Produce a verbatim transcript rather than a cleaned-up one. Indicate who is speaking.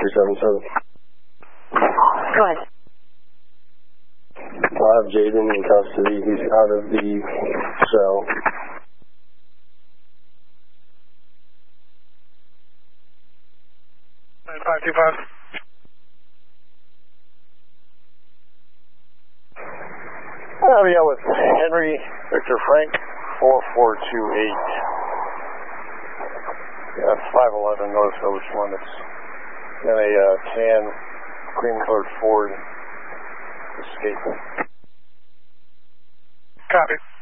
Speaker 1: three seven seven.
Speaker 2: Go ahead.
Speaker 1: I have Jaden in custody. He's out of the cell.
Speaker 3: nine five two five.
Speaker 4: Uh, yeah, with Henry Victor Frank, four four two eight. Yeah, that's five eleven North Village limits. Then a uh, tan, cream colored Ford Escape.
Speaker 3: Copy.